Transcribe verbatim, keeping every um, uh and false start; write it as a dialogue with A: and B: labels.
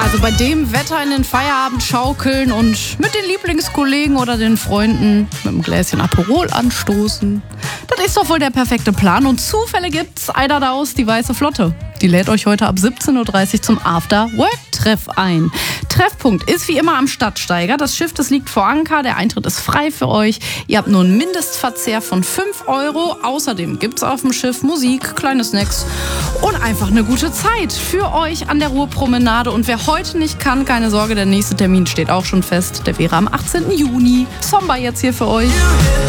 A: Also bei dem Wetter in den Feierabend schaukeln und mit den Lieblingskollegen oder den Freunden mit einem Gläschen Aperol anstoßen. Das ist doch wohl der perfekte Plan. Und Zufälle gibt's. Einer daraus, die Weiße Flotte. Die lädt euch heute ab siebzehn Uhr dreißig zum After-Work-Treff ein. Treffpunkt ist wie immer am Stadtsteiger. Das Schiff, das liegt vor Anker. Der Eintritt ist frei für euch. Ihr habt nur einen Mindestverzehr von fünf Euro. Außerdem gibt's auf dem Schiff Musik, kleine Snacks und einfach eine gute Zeit für euch an der Ruhrpromenade. Und wer heute nicht kann, keine Sorge, der nächste Termin steht auch schon fest. Der wäre am achtzehnten Juni. Sommer jetzt hier für euch.